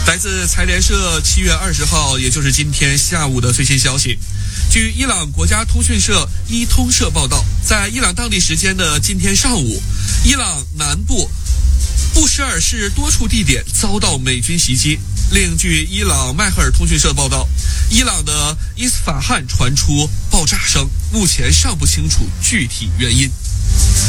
来自财联社7月20号，也就是今天下午的最新消息。据伊朗国家通讯社伊通社报道，在伊朗当地时间的今天上午，伊朗南部布什尔市多处地点遭到美军袭击。另据伊朗迈赫尔通讯社报道，伊朗的伊斯法罕传出爆炸声，目前尚不清楚具体原因。